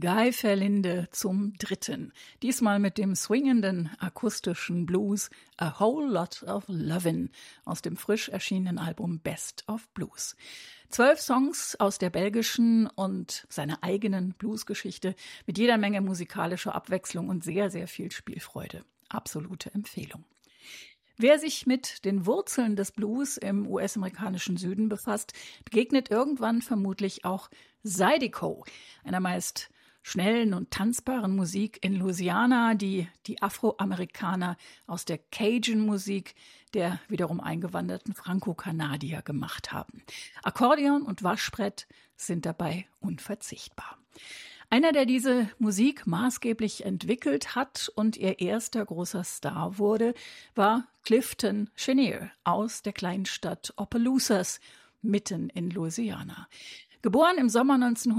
Guy Verlinde zum dritten. Diesmal mit dem swingenden akustischen Blues A Whole Lot of Lovin' aus dem frisch erschienenen Album Best of Blues. 12 Songs aus der belgischen und seiner eigenen Bluesgeschichte mit jeder Menge musikalischer Abwechslung und sehr, sehr viel Spielfreude. Absolute Empfehlung. Wer sich mit den Wurzeln des Blues im US-amerikanischen Süden befasst, begegnet irgendwann vermutlich auch Zydeco, einer meist schnellen und tanzbaren Musik in Louisiana, die die Afroamerikaner aus der Cajun-Musik der wiederum eingewanderten Franco-Kanadier gemacht haben. Akkordeon und Waschbrett sind dabei unverzichtbar. Einer, der diese Musik maßgeblich entwickelt hat und ihr erster großer Star wurde, war Clifton Chenier aus der kleinen Stadt Opelousas, mitten in Louisiana. Geboren im Sommer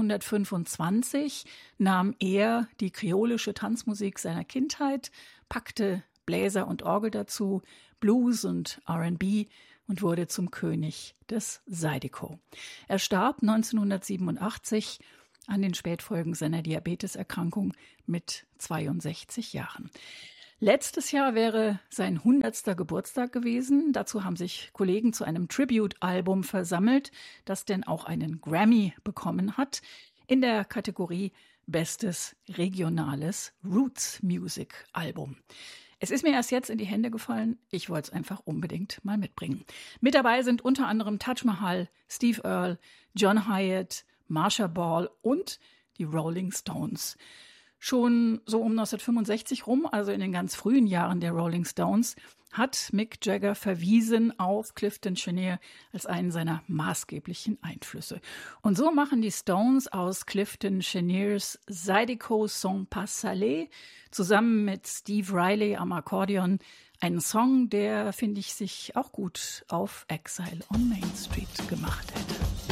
1925, nahm er die kreolische Tanzmusik seiner Kindheit, packte Bläser und Orgel dazu, Blues und R&B und wurde zum König des Zydeco. Er starb 1987 an den Spätfolgen seiner Diabeteserkrankung mit 62 Jahren. Letztes Jahr wäre sein 100. Geburtstag gewesen. Dazu haben sich Kollegen zu einem Tribute-Album versammelt, das denn auch einen Grammy bekommen hat, in der Kategorie Bestes regionales Roots Music Album. Es ist mir erst jetzt in die Hände gefallen, ich wollte es einfach unbedingt mal mitbringen. Mit dabei sind unter anderem Taj Mahal, Steve Earle, John Hyatt, Marcia Ball und die Rolling Stones. Schon so um 1965 rum, also in den ganz frühen Jahren der Rolling Stones, hat Mick Jagger verwiesen auf Clifton Chenier als einen seiner maßgeblichen Einflüsse. Und so machen die Stones aus Clifton Cheniers Zydeco Sont Pas Salés zusammen mit Steve Riley am Akkordeon einen Song, der, finde ich, sich auch gut auf Exile on Main Street gemacht hätte.